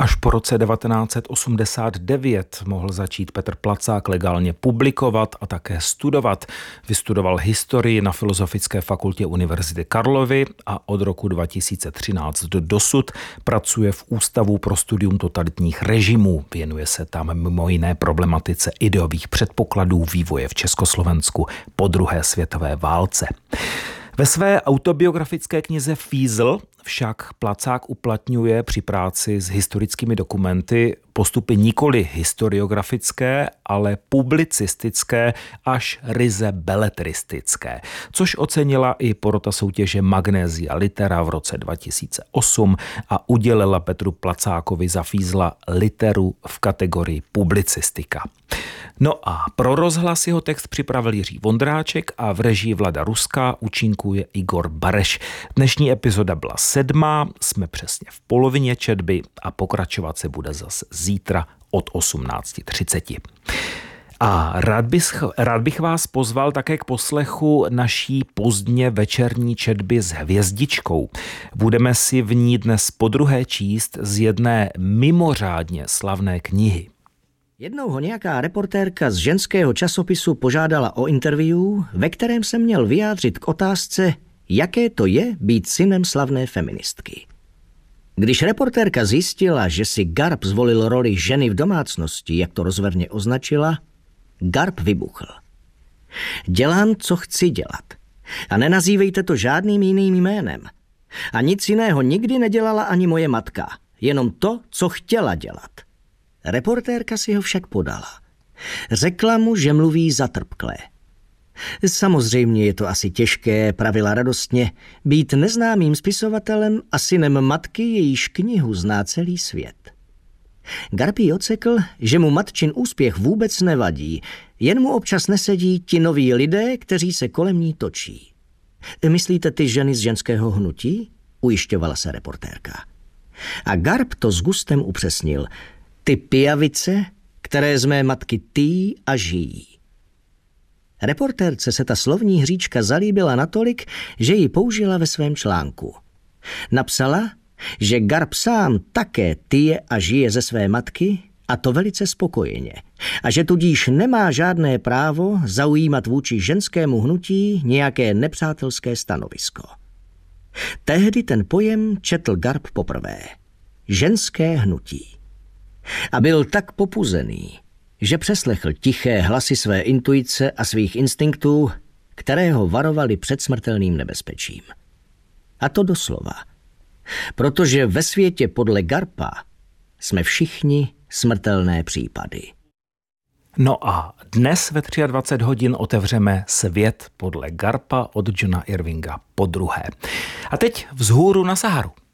Až po roce 1989 mohl začít Petr Placák legálně publikovat a také studovat. Vystudoval historii na Filozofické fakultě Univerzity Karlovy a od roku 2013 dosud pracuje v Ústavu pro studium totalitních režimů. Věnuje se tam mimo jiné problematice ideových předpokladů vývoje v Československu po druhé světové válce. Ve své autobiografické knize Fízl však Placák uplatňuje při práci s historickými dokumenty postupy nikoli historiografické, ale publicistické až ryze beletristické, což ocenila i porota soutěže Magnesia Litera v roce 2008 a udělila Petru Placákovi za Fízla literu v kategorii publicistika. No a pro rozhlas jeho text připravil Jiří Vondráček a v režii Vlada Ruská účinkuje Igor Bareš. Dnešní epizoda byla 7. Jsme přesně v polovině četby a pokračovat se bude zase zítra od 18:30. A rád bych vás pozval také k poslechu naší pozdně večerní četby s hvězdičkou. Budeme si v ní dnes podruhé číst z jedné mimořádně slavné knihy. Jednou ho nějaká reportérka z ženského časopisu požádala o interview, ve kterém se měl vyjádřit k otázce, jaké to je být synem slavné feministky. Když reportérka zjistila, že si Garb zvolil roli ženy v domácnosti, jak to rozverně označila, Garb vybuchl. Dělám, co chci dělat. A nenazývejte to žádným jiným jménem. A nic jiného nikdy nedělala ani moje matka. Jenom to, co chtěla dělat. Reportérka si ho však podala. Řekla mu, že mluví zatrpklé. Samozřejmě je to asi těžké, pravila radostně, být neznámým spisovatelem a synem matky, jejíž knihu zná celý svět. Garb jí ocekl, že mu matčin úspěch vůbec nevadí, jen mu občas nesedí ti noví lidé, kteří se kolem ní točí. Myslíte ty ženy z ženského hnutí? Ujišťovala se reportérka. A Garb to s gustem upřesnil. Ty pijavice, které z mé matky týjí a žijí. Reportérce se ta slovní hříčka zalíbila natolik, že ji použila ve svém článku. Napsala, že Garb sám také tyje a žije ze své matky, a to velice spokojeně, a že tudíž nemá žádné právo zaujímat vůči ženskému hnutí nějaké nepřátelské stanovisko. Tehdy ten pojem četl Garb poprvé. Ženské hnutí. A byl tak popuzený, že přeslechl tiché hlasy své intuice a svých instinktů, které ho varovaly před smrtelným nebezpečím. A to doslova. Protože ve světě podle Garpa jsme všichni smrtelné případy. No a dnes ve 23 hodin otevřeme Svět podle Garpa od Johna Irvinga podruhé. A teď vzhůru na Saharu.